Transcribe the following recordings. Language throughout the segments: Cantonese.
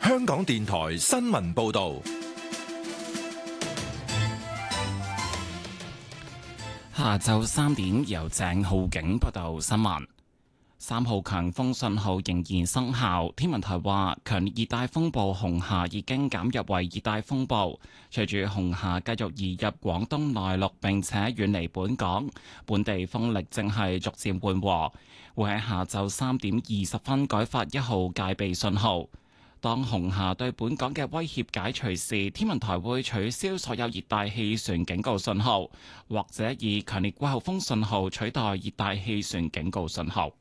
香港電台新聞報道。 下晝3點，由鄭浩景報道新聞。3號強風信號仍然生效。天文台話，強烈熱帶風暴紅霞已經減弱為熱帶風暴，隨住紅霞繼續移入廣東內陸並且遠離本港，本地風力正係逐漸緩和，會喺下晝3點20分改發1號戒備信號。當紅霞對本港嘅威脅解除時，天文台會取消所有熱帶氣旋警告信號，或者以強烈季候風信號取代熱帶氣旋警告信號。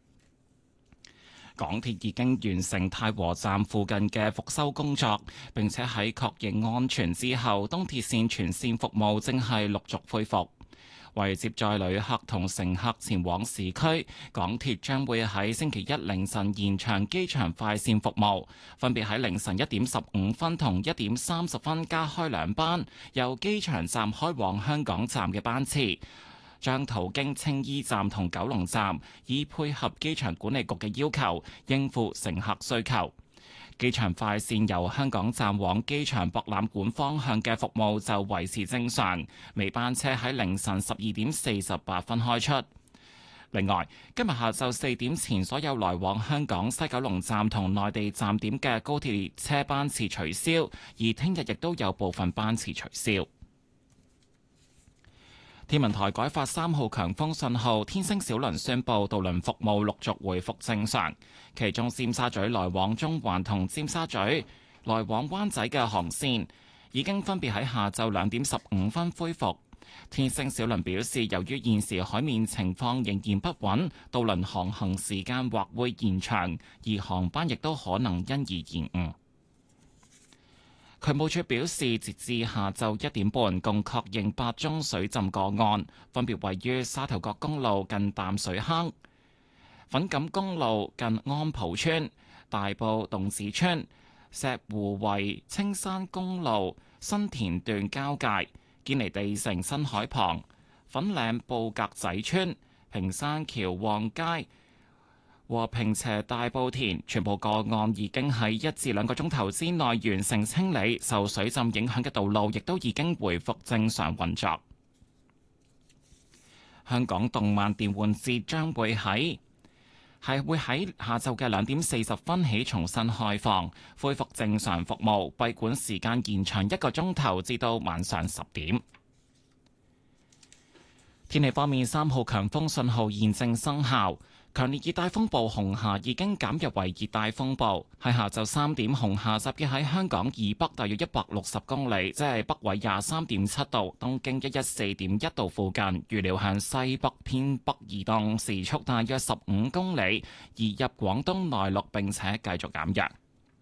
港鐵已經完成太和站附近嘅復修工作，並且喺確認安全之後，東鐵線全線服務正係陸續恢復。為接載旅客同乘客前往市區，港鐵將會喺星期一凌晨延長機場快線服務，分別喺凌晨1點15分同1點30分加開2班，由機場站開往香港站嘅班次，將途經青衣站同九龍站，以配合機場管理局嘅要求，應付乘客需求。機場快線由香港站往機場博覽館方向嘅服務就維持正常，尾班車喺凌晨12點48分開出。另外，今日下晝4點前，所有來往香港西九龍站同內地站點嘅高鐵列車班次取消，而聽日亦都有部分班次取消。天文台改發3號強風信號，天星小輪宣布渡輪服務陸續回復正常，其中尖沙咀來往中環同尖沙咀來往灣仔嘅航線已經分別喺下晝2點15分恢復。天星小輪表示，由於現時海面情況仍然不穩，渡輪航行時間或會延長，而航班亦都可能因而延誤。渠務署表示，截至下晝1點半，共確認8宗水浸個案，分別位於沙頭角公路近淡水坑、粉錦公路近安埔村、大埔洞子村、石湖圍青山公路新田段交界、堅尼地城新海旁、粉嶺布格仔村、屏山橋旺街和坪輋大埔田，全部個案已經喺1至2個鐘頭之內完成清理，受水浸影響嘅道路亦都已經回復正常運作。香港動漫電玩節將會喺下晝嘅2點40分起重新開放，恢復正常服務，閉館時間延長1個鐘頭至到晚上10點。天氣方面，3號強風信號現正生效。強烈熱帶風暴紅霞已經減弱為熱帶風暴，喺下晝3點，紅霞集結喺香港以北大約160公里，即係北緯23.7度、東經114.1度附近，預料向西北偏北移動，時速大約15公里，移入廣東內陸並且繼續減弱。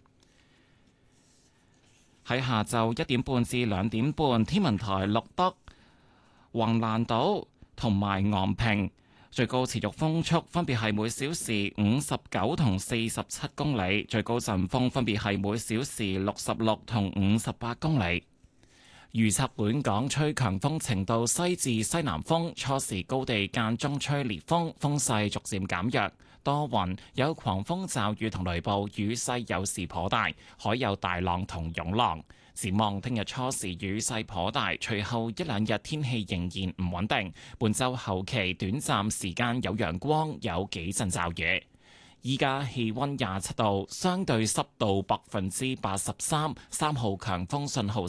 喺下晝1點半至2點半，天文台錄得橫瀾島同埋昂坪最高持續風速分別係每小時59同47公里，最高陣風分別係每小時66同58公里。預測本港吹強風程度西至西南風，初時高地間中吹烈風，風勢逐漸減弱，多雲，有狂風驟雨同雷暴，雨勢有時頗大，海有大浪同湧浪。展望聽日初時雨勢頗大，隨後1-2日天氣仍然唔穩定。本週後期短暫時間有陽光，有幾陣驟雨。依家氣溫27度，相對濕度83%，3號強風信號